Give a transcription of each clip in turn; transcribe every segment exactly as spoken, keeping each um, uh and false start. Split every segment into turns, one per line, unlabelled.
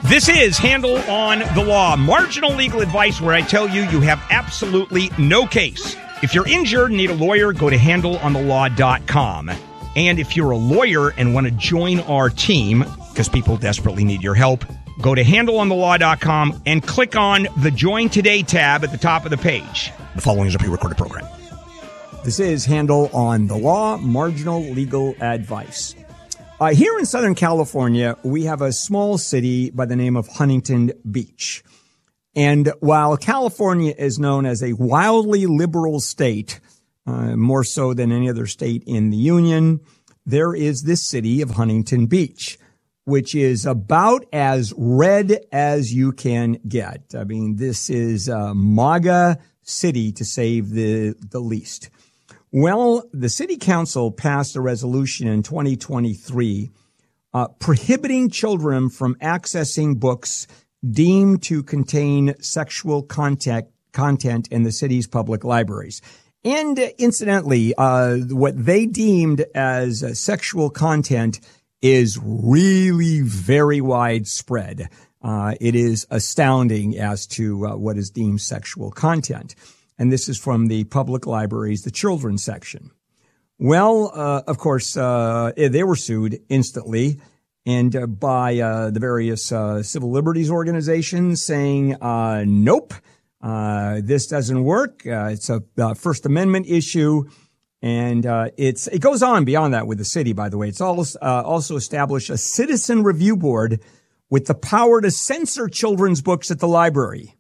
This is Handle on the Law, marginal legal advice where I tell you you have absolutely no case. If you're injured and need a lawyer, go to handle on the law dot com. And if you're a lawyer and want to join our team, because people desperately need your help, go to handle on the law dot com and click on the Join Today tab at the top of the page. The following is a pre-recorded program.
This is Handle on the Law, marginal legal advice. Uh, here in Southern California, we have a small city by the name of Huntington Beach. And while California is known as a wildly liberal state, uh, more so than any other state in the Union, there is this city of Huntington Beach, which is about as red as you can get. I mean, this is a MAGA city, to say the, the least. Well, the city council passed a resolution in twenty twenty-three uh, prohibiting children from accessing books deemed to contain sexual content, content in the city's public libraries. And uh, incidentally, uh, what they deemed as uh, sexual content is really very widespread. Uh, it is astounding as to uh, what is deemed sexual content. And this is from the public libraries, the children's section. Well, uh, of course, uh, they were sued instantly and uh, by uh, the various uh, civil liberties organizations saying, uh, nope, uh, this doesn't work. Uh, it's a uh, First Amendment issue. And uh, it's it goes on beyond that with the city, by the way. It's also, uh, also established a citizen review board with the power to censor children's books at the library.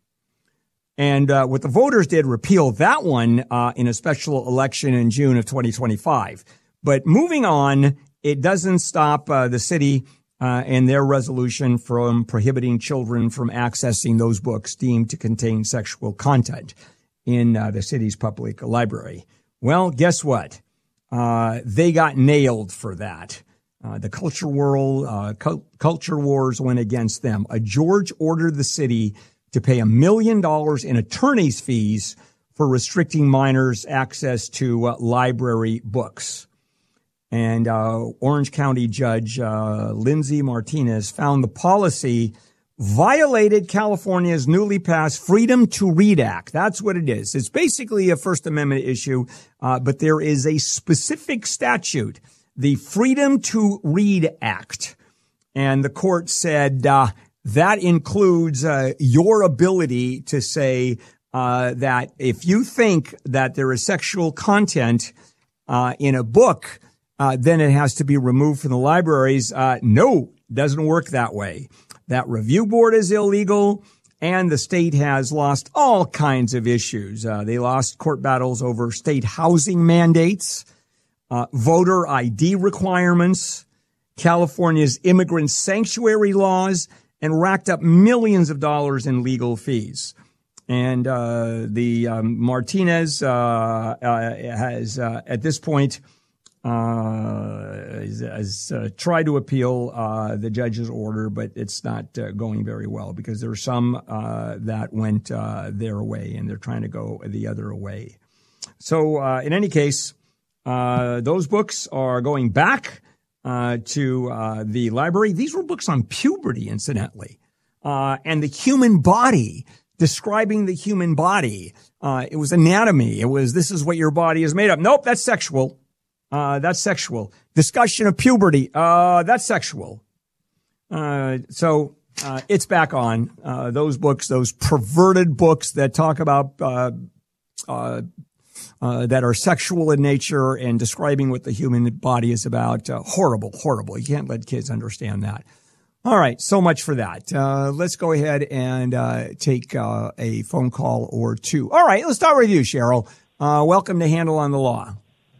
And uh, what the voters did, repeal that one uh, in a special election in June of twenty twenty-five. But moving on, it doesn't stop uh, the city uh, and their resolution from prohibiting children from accessing those books deemed to contain sexual content in uh, the city's public library. Well, guess what? Uh, they got nailed for that. Uh, the culture world, uh, cu- culture wars went against them. A judge ordered the city to pay a million dollars in attorney's fees for restricting minors' access to uh, library books. And uh, Orange County Judge uh, Lindsay Martinez found the policy violated California's newly passed Freedom to Read Act. That's what it is. It's basically a First Amendment issue, uh, but there is a specific statute, the Freedom to Read Act. And the court said, uh, that includes uh, your ability to say uh, that if you think that there is sexual content uh, in a book, uh, then it has to be removed from the libraries. Uh, no, doesn't work that way. That review board is illegal, and the state has lost all kinds of issues. Uh, they lost court battles over state housing mandates, uh, voter I D requirements, California's immigrant sanctuary laws, and racked up millions of dollars in legal fees. And uh the um, Martinez uh, uh has uh, at this point uh has, has uh, tried to appeal uh the judge's order, but it's not uh, going very well because there are some uh that went uh their way and they're trying to go the other way. So uh in any case, uh those books are going back Uh, to uh, the library. These were books on puberty, incidentally, uh, and the human body, describing the human body. Uh, it was anatomy. It was, this is what your body is made of. Nope, that's sexual. Uh, that's sexual. Discussion of puberty. Uh, that's sexual. Uh, so uh, it's back on. Uh, those books, those perverted books that talk about uh, uh Uh, that are sexual in nature and describing what the human body is about. Uh, horrible, horrible. You can't let kids understand that. All right, so much for that. Uh, let's go ahead and uh, take uh, a phone call or two. All right, let's start with you, Cheryl. Uh, welcome to Handle on the Law.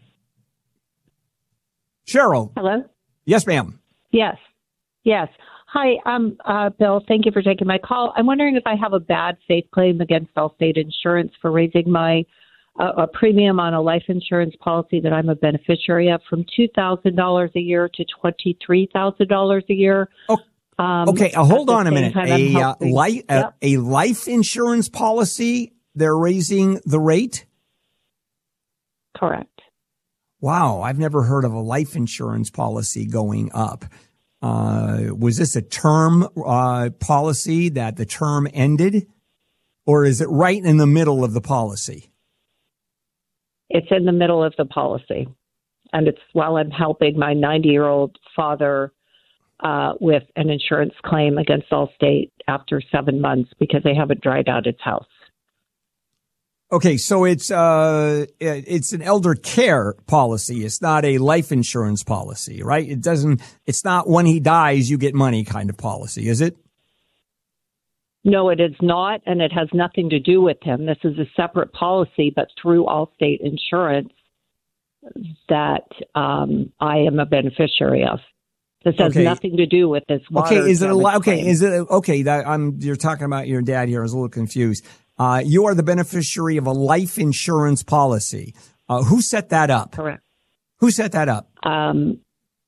Cheryl.
Hello?
Yes, ma'am.
Yes. Yes. Hi, um, uh, Bill. Thank you for taking my call. I'm wondering if I have a bad faith claim against Allstate Insurance for raising my uh, a premium on a life insurance policy that I'm a beneficiary of from two thousand dollars a year to twenty-three thousand dollars a year.
Oh, um, okay, uh, hold on a minute. A, uh, li- yep. a, a life insurance policy, they're raising the rate?
Correct.
Wow, I've never heard of a life insurance policy going up. Uh, was this a term uh, policy that the term ended, or is it right in the middle of the policy?
It's in the middle of the policy, and it's while I'm helping my ninety-year-old father uh, with an insurance claim against Allstate after seven months because they haven't dried out his house.
Okay, so it's uh, it's an elder care policy. It's not a life insurance policy, right? It doesn't. It's not when he dies you get money kind of policy, is it?
No, it is not, and it has nothing to do with him. This is a separate policy, but through Allstate Insurance that um, I am a beneficiary of. This has
okay.
nothing to do with this water.
Okay, is it a li- okay?
claim.
Is it okay? That I'm. You're talking about your dad here. I was a little confused. Uh, you are the beneficiary of a life insurance policy. Uh, who set that up?
Correct.
Who set that up?
Um,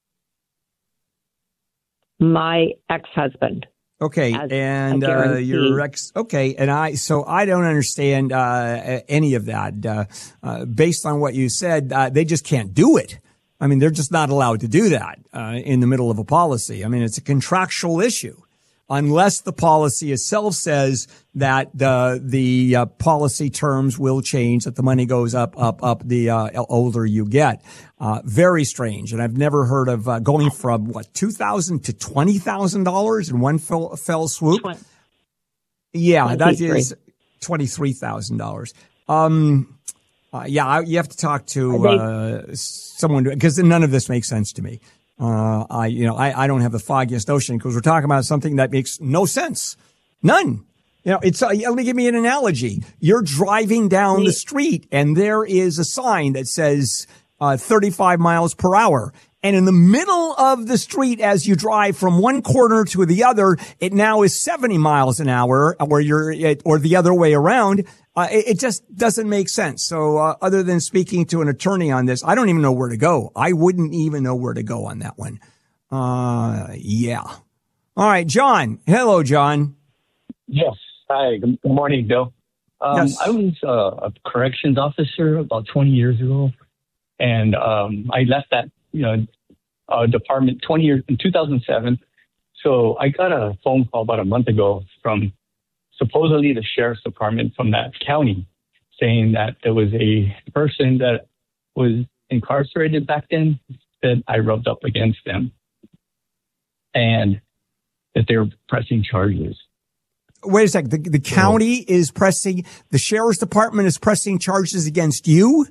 my ex-husband.
Okay, and uh, your ex. Okay, and I. So I don't understand uh, any of that. Uh, uh, based on what you said, uh, they just can't do it. I mean, they're just not allowed to do that uh, in the middle of a policy. I mean, it's a contractual issue. Unless the policy itself says that the the uh, policy terms will change, that the money goes up, up, up the uh, older you get. Uh, very strange. And I've never heard of uh, going from, what, two thousand dollars to twenty thousand dollars in one fell, fell swoop?
twenty
Yeah, that is twenty-three thousand dollars. Um, uh, yeah, I, you have to talk to uh, someone, because none of this makes sense to me. Uh, I, you know, I, I don't have the foggiest notion because we're talking about something that makes no sense. None. You know, it's, uh, let me give me an analogy. You're driving down the street and there is a sign that says, uh, thirty-five miles per hour. And in the middle of the street, as you drive from one corner to the other, it now is seventy miles an hour, where you're, or the other way around. Uh, it, it just doesn't make sense. So, uh, other than speaking to an attorney on this, I don't even know where to go. I wouldn't even know where to go on that one. Uh, yeah. All right, John. Hello, John.
Yes. Hi. Good morning, Bill. Um,
yes.
I was uh, a corrections officer about twenty years ago, and um, I left that, you know, uh, department twenty years in two thousand seven. So I got a phone call about a month ago from supposedly the sheriff's department from that county saying that there was a person that was incarcerated back then that I rubbed up against them and that they were pressing charges.
Wait a second. The, the county is pressing, the sheriff's department is pressing charges against you?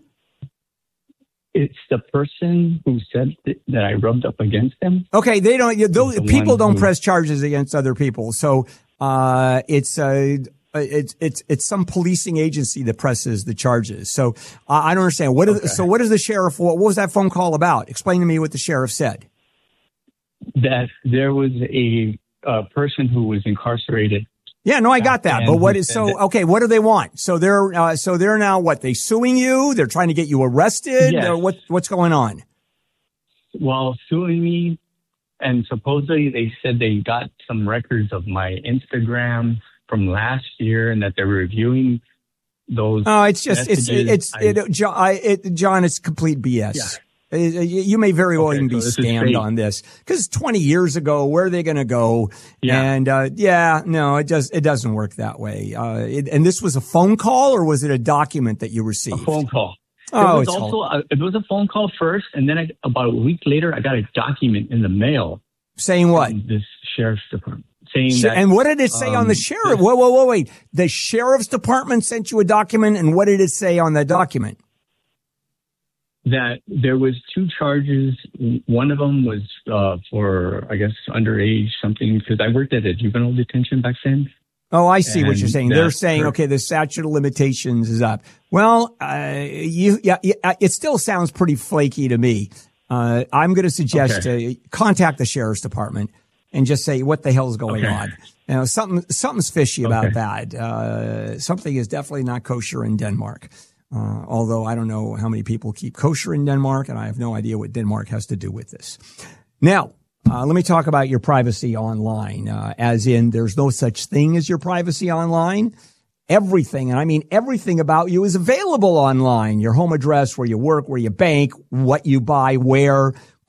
It's the person who said that I rubbed up against them.
Okay, they don't. Those,
the
people don't
who,
press charges against other people. So uh, it's uh, it's it's it's some policing agency that presses the charges. So uh, I don't understand. What?
Okay.
Is, so what is the sheriff? What was that phone call about? Explain to me what the sheriff said.
That there was a uh, person who was incarcerated.
Yeah, no, I got that. But what is so? Okay, what do they want? So they're uh, so they're now what? They suing you? They're trying to get you arrested?
Yes.
Or what? What's going on?
Well, suing me, and supposedly they said they got some records of my Instagram from last year, and that they're reviewing those. Oh, it's just
it's it's I, it, John. I, it, John, it's complete B S. Yeah. You may very well okay, even be so scammed on this because twenty years ago, where are they going to go? Yeah. And, uh, yeah, no, it does, it doesn't work that way. Uh, it, and this was a phone call or was it a document that you received?
A phone call.
Oh,
it was
it's
also, a, it was a phone call first. And then I, about a week later, I got a document in the mail.
Saying what?
This sheriff's department. Saying
Sh-
that,
and what did it say um, on the sheriff? Whoa, whoa, whoa, wait. The sheriff's department sent you a document. And what did it say on the document?
That there was two charges. One of them was uh, for, I guess, underage something, because I worked at a juvenile detention back then.
Oh, I see what you're saying. They're saying,
per-
okay, the statute of limitations is up. Well, uh, you, yeah, it still sounds pretty flaky to me. Uh, I'm going to suggest okay. uh, contact the sheriff's department and just say, what the hell's going
okay.
on? You know, something, something's fishy about
okay.
that. Uh, something is definitely not kosher in Denmark. Uh, although I don't know how many people keep kosher in Denmark, and I have no idea what Denmark has to do with this. Now, uh, let me talk about your privacy online, uh, as in there's no such thing as your privacy online. Everything, and I mean everything about you is available online. Your home address, where you work, where you bank, what you buy, where,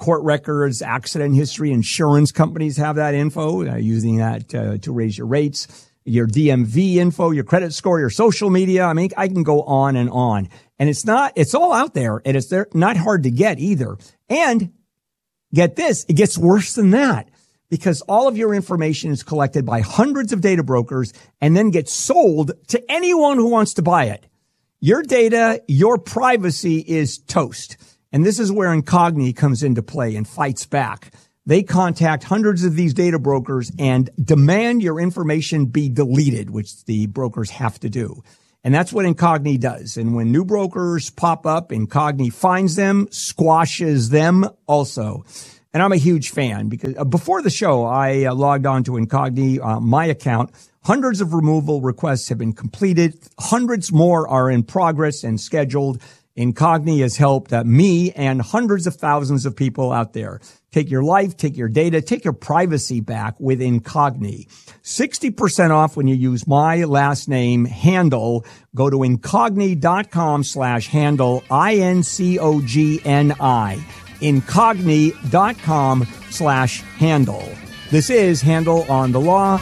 court records, accident history. Insurance companies have that info, uh, using that uh, to raise your rates. Your D M V info, your credit score, your social media. I mean, I can go on and on. And it's not, it's all out there, and it's there, not hard to get either. And get this, it gets worse than that, because all of your information is collected by hundreds of data brokers and then gets sold to anyone who wants to buy it. Your data, your privacy is toast. And this is where Incogni comes into play and fights back. They contact hundreds of these data brokers and demand your information be deleted, which the brokers have to do. And that's what Incogni does. And when new brokers pop up, Incogni finds them, squashes them also. And I'm a huge fan, because uh, before the show, I uh, logged on to Incogni, uh, my account. Hundreds of removal requests have been completed. Hundreds more are in progress and scheduled. Incogni has helped uh, me and hundreds of thousands of people out there. Take your life, take your data, take your privacy back with Incogni. sixty percent off when you use my last name, Handel. Go to Incogni.com slash Handel, I N C O G N I. Incogni.com slash Handel. This is Handel on the Law.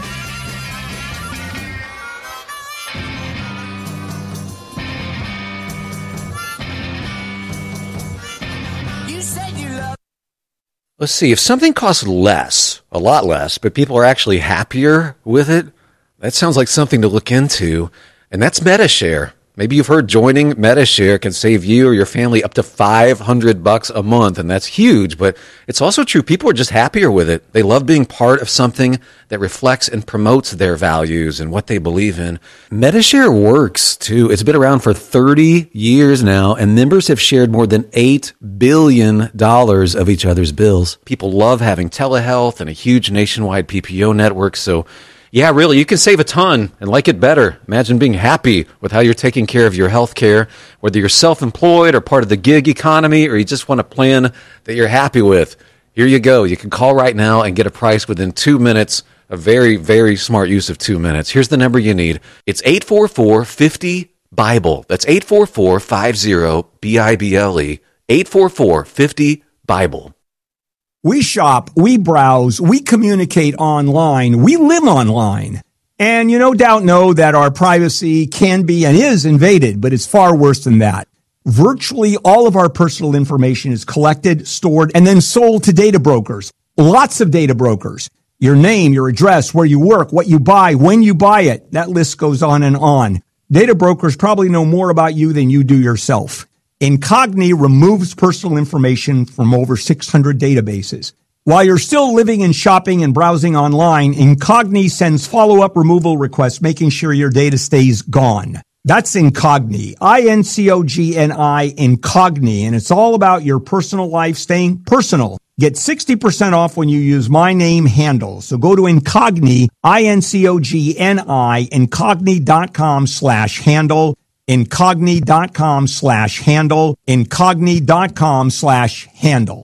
Let's see, if something costs less, a lot less, but people are actually happier with it, that sounds like something to look into, and that's Medi-Share. Maybe you've heard joining Medi-Share can save you or your family up to five hundred bucks a month, and that's huge, but it's also true. People are just happier with it. They love being part of something that reflects and promotes their values and what they believe in. Medi-Share works, too. It's been around for thirty years now, and members have shared more than eight billion dollars of each other's bills. People love having telehealth and a huge nationwide P P O network, so yeah, really, you can save a ton and like it better. Imagine being happy with how you're taking care of your health care, whether you're self-employed or part of the gig economy, or you just want a plan that you're happy with. Here you go. You can call right now and get a price within two minutes. A very, very smart use of two minutes. Here's the number you need. It's eight four four, five zero, BIBLE. That's eight four four, five zero, B I B L E. eight four four, five zero, BIBLE.
We shop, we browse, we communicate online, we live online. And you no doubt know that our privacy can be and is invaded, but it's far worse than that. Virtually all of our personal information is collected, stored, and then sold to data brokers. Lots of data brokers. Your name, your address, where you work, what you buy, when you buy it. That list goes on and on. Data brokers probably know more about you than you do yourself. Incogni removes personal information from over six hundred databases. While you're still living and shopping and browsing online, Incogni sends follow-up removal requests, making sure your data stays gone. That's Incogni, I N C O G N I, Incogni, and it's all about your personal life staying personal. Get sixty percent off when you use my name, Handel. So go to Incogni, I N C O G N I, Incogni.com slash Handel. Incogni.com slash Handel, Incogni.com slash Handel.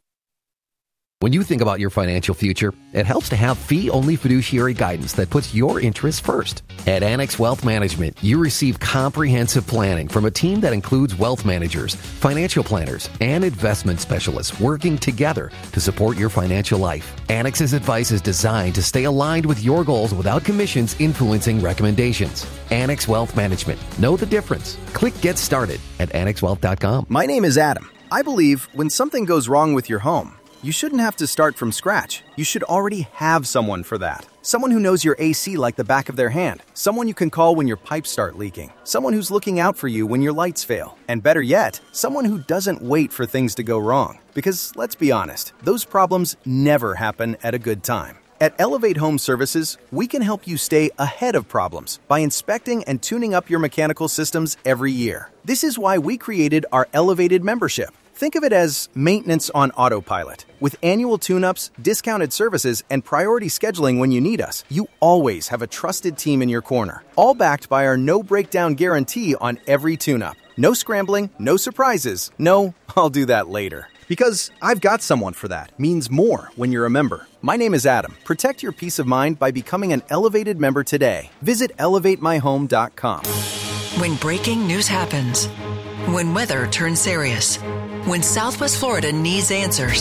When you think about your financial future, it helps to have fee-only fiduciary guidance that puts your interests first. At Annex Wealth Management, you receive comprehensive planning from a team that includes wealth managers, financial planners, and investment specialists working together to support your financial life. Annex's advice is designed to stay aligned with your goals without commissions influencing recommendations. Annex Wealth Management. Know the difference. Click Get Started at annex wealth dot com.
My name is Adam. I believe when something goes wrong with your home, you shouldn't have to start from scratch. You should already have someone for that. Someone who knows your A C like the back of their hand. Someone you can call when your pipes start leaking. Someone who's looking out for you when your lights fail. And better yet, someone who doesn't wait for things to go wrong. Because let's be honest, those problems never happen at a good time. At Elevate Home Services, we can help you stay ahead of problems by inspecting and tuning up your mechanical systems every year. This is why we created our Elevated membership. Think of it as maintenance on autopilot. With annual tune-ups, discounted services, and priority scheduling when you need us, you always have a trusted team in your corner, all backed by our no-breakdown guarantee on every tune-up. No scrambling, no surprises, no, I'll do that later. Because I've got someone for that means more when you're a member. My name is Adam. Protect your peace of mind by becoming an Elevated member today. Visit elevate my home dot com.
When breaking news happens, when weather turns serious, when Southwest Florida needs answers,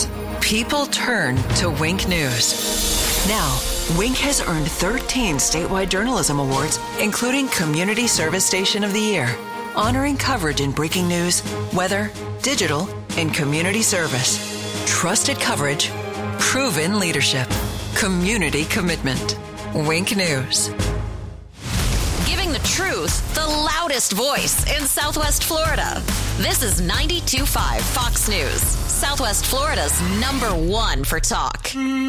people turn to Wink News. Now, Wink has earned thirteen statewide journalism awards, including Community Service Station of the Year, honoring coverage in breaking news, weather, digital, and community service. Trusted coverage, proven leadership, community commitment. Wink News.
Giving the truth the loudest voice in Southwest Florida. This is ninety-two point five Fox News, Southwest Florida's number one for talk.